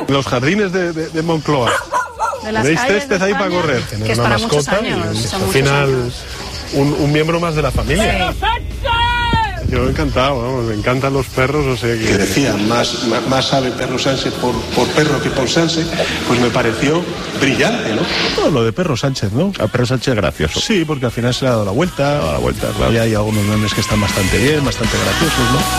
Los jardines de Moncloa. Tenéis césped ahí para correr. Que es para muchos años. Al final, un miembro más de la familia. Sí. Yo encantado, vamos, me encantan los perros, o sea que... Que decía, más sabe perro Sánchez por perro que por Sánchez, pues me pareció brillante, ¿no? Todo lo de Perro Sánchez, ¿no? A Perro Sánchez gracioso. Sí, porque al final se le ha dado la vuelta. Claro. Y hay algunos memes que están bastante bien, bastante graciosos, ¿no?